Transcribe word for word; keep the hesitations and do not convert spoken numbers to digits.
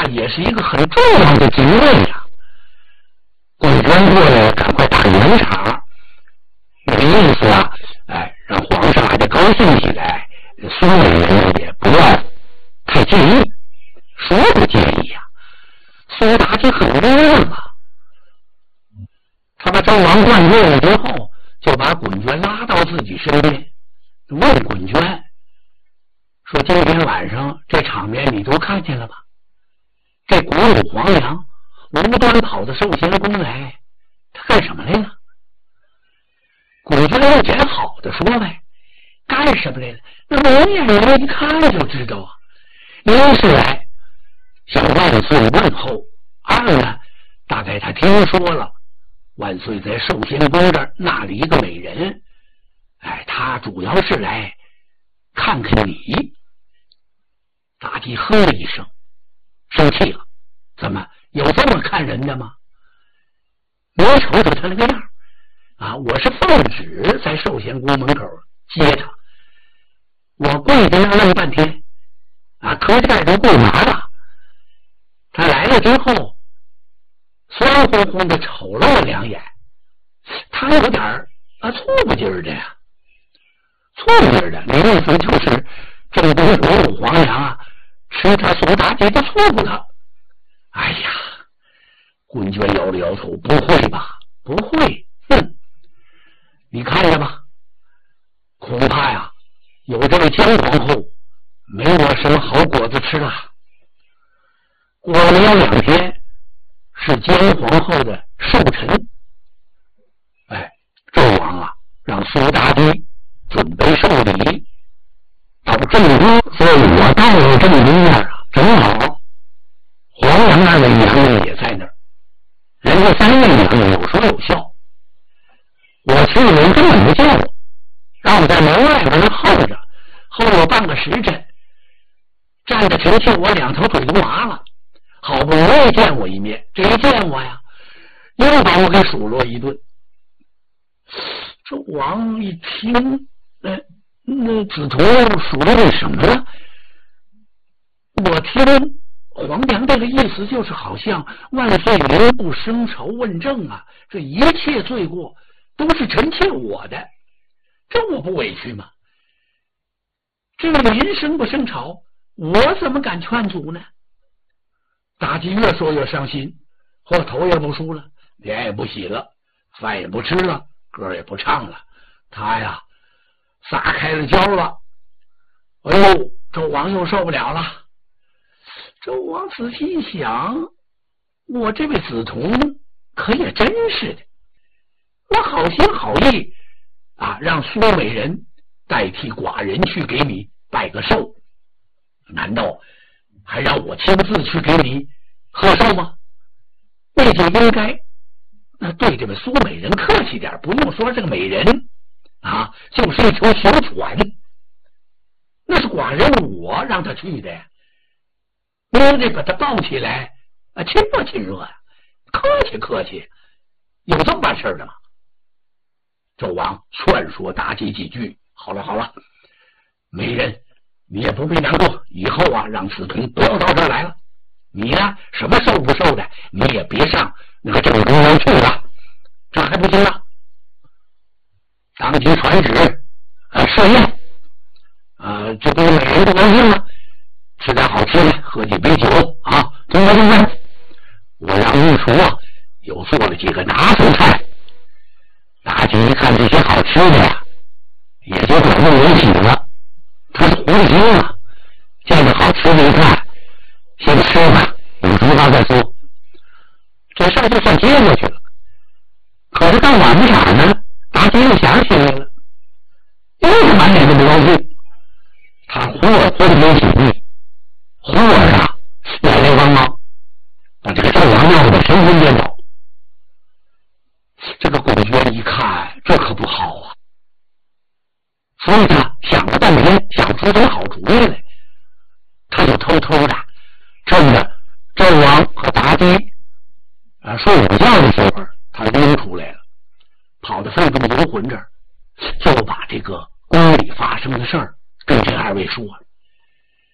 也是一个很重要的职位呀。滚娟过来赶快打圆场，那个意思啊，哎，让皇上还得高兴起来，苏美人也不要太介意。说不介意呀、啊，苏妲己很乐嘛。他把纣王灌醉了之后，就把滚娟拉到自己身边，问滚娟说：“今天晚上这场面你都看见了吧？这国母黄粱无端跑到寿仙宫来，他干什么来了？”滚娟又捡好的说呗，干什么来了？那蒙眼人一看就知道啊，一是来向万岁问候，二呢，大概他听说了万岁在寿仙宫这儿纳了一个美人，哎，他主要是来看看你。妲己哼了一声，生气了，怎么有这么看人的吗？你瞅瞅他那个样啊！我是奉旨在寿仙宫门口接他，我跪在那愣半天啊，可点都跪麻了。他来了之后，酸乎乎的瞅了我两眼，他有点啊醋不劲儿的呀，醋不劲儿的，那意思就是正宫国母黄粱啊，吃他苏妲己的醋了。哎呀，滚娟摇了摇头，不会吧？不会，哼，你看着吧，恐怕呀，有这位姜皇后没我什么好果子吃了。过了两天，是姜皇后的寿辰。哎，纣王啊，让苏妲己准备寿礼，到正宫，所以我到了正宫那儿啊，正好黄粱二位娘娘也在那儿，人家三位娘娘有说有笑。我去人根本不叫我，让我在门外边候着，候了半个时辰，站着臣妾我两条腿都麻了。好不容易见我一面，这一见我呀，又把我给数落一顿。纣王一听，那那子图数落你什么了？我听皇娘这个意思就是好像万岁您不生仇问政啊，这一切罪过都是臣妾我的，这我不委屈吗？这个您生不生吵，我怎么敢劝阻呢？妲己越说越伤心，或头也不梳了，脸也不洗了，饭也不吃了，歌也不唱了，他呀撒开了娇了。哎呦，纣王又受不了了。纣王仔细一想，我这位子彤可也真是的，我好心好意啊，让苏美人代替寡人去给你拜个寿，难道还让我亲自去给你贺寿吗？那就应该那对这个苏美人客气点，不用说这个美人啊，就是一条小船，那是寡人我让他去的呀，你得把他抱起来啊，亲热亲热呀，客气客气，有这么办事的吗？纣王劝说妲己几句，好了好了，美人你也不必难过，以后啊让子彤不要到这儿来了，你呢什么受不受的你也别上那个正宫楼去了，这还不行了。当即传旨呃设宴，呃这对美人都高兴了，吃点好吃的，喝几杯酒啊，中国中国我让御厨啊又做了几个拿手菜。妲己一看这些好吃的呀，也就感动人喜了，他是狐狸精啊，见着好吃的一看，先吃吧，有什么话再说，这事儿就算接过去了。可是到晚上呢，妲己又想起来了，又是满脸的不高兴。他或昏天起地，或啊眼泪汪汪，把这个纣王闹得神魂颠倒。这个滚娟一看，这可不好啊，所以他想了半天，想出点好主意来，他就偷偷的趁着纣王和妲己啊睡午觉的时候，他溜出来了，跑到费仲游魂这儿，就把这个宫里发生的事儿跟这二位说了。